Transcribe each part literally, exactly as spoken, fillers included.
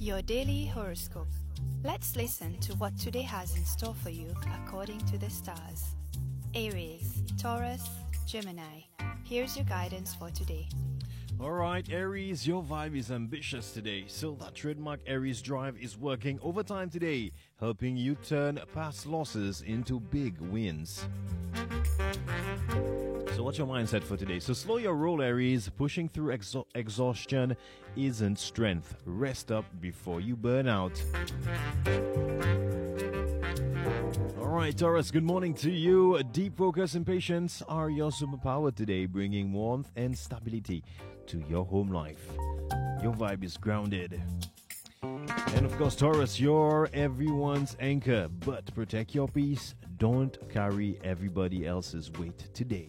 Your daily horoscope. Let's listen to what today has in store for you according to the stars. Aries, Taurus, Gemini. Here's your guidance for today. Alright, Aries, your vibe is ambitious today, so that trademark Aries drive is working overtime today, helping you turn past losses into big wins. So what's your mindset for today? So slow your roll, Aries. Pushing through exha- exhaustion isn't strength. Rest up before you burn out. Alright, Taurus, good morning to you. Deep focus and patience are your superpower today, bringing warmth and stability to your home life. Your vibe is grounded. And of course, Taurus, you're everyone's anchor, but protect your peace. Don't carry everybody else's weight today.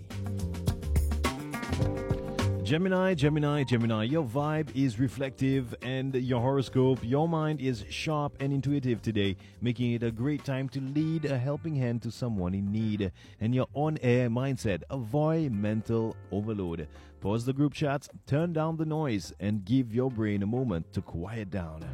Gemini, Gemini, Gemini, your vibe is reflective and your horoscope, your mind is sharp and intuitive today, making it a great time to lead a helping hand to someone in need. And your on-air mindset, avoid mental overload. Pause the group chats, turn down the noise, and give your brain a moment to quiet down.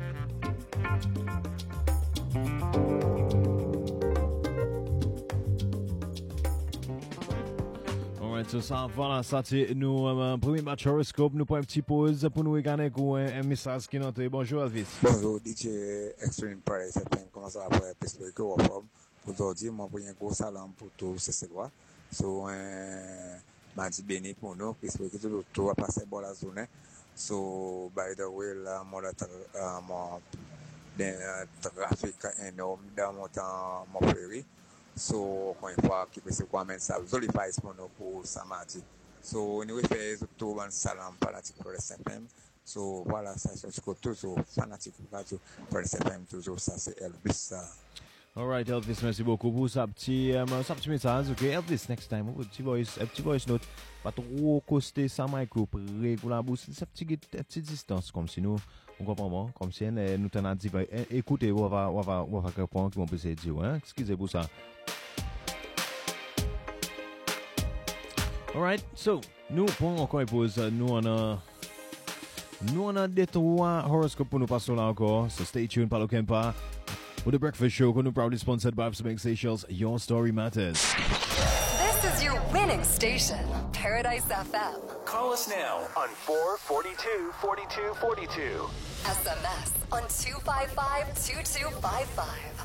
Alright, so ça, voilà, ça c'est nous euh, premier match horoscope, nous prenons une petite pause pour nous regarder un, un message qui nous. Bonjour Elvis. Bonjour D J Extreme Paris, c'est comment ça va pour perspective au forme. Aujourd'hui, moi pour un gros salam pour tout ce c'est So un mardi béni pour nous, puisque tout tout va passer bon la journée. So by the way, là moi là mon trafic énorme dans mon temps mon prairie. So, encore une fois, qui peut se quoi, mais ça, joli face pour nous pour samedi. So, nous faisons tout un salam fanatique pour le C F M. So, voilà, ça, c'est toujours fanatique pour le C F M, toujours ça, c'est Elvis. Alright, Elvis, merci beaucoup pour ça petit, um, ça petit message. Ok, Elvis, next time, un petit voice, un petit voice note, pas trop coster sa micro, près pour la bouche, c'est petit, petite distance, comme si nous, on comprend pas, comme si nous t'en dit, écoutez, on va, on va, on va répondre, qu'on peut se dire, hein, excusez pour ça. Alright, so, nous prenons encore une pause. Nous on a, nous on a des trois horoscopes pour nous passer là encore. So stay tuned, pas le pas. For the breakfast show, nous proudly sponsored by Upswing Seychelles. Your story matters. This is your winning station, Paradise F M. Call us now on four forty-two forty-two forty-two. S M S on two five five two two five five.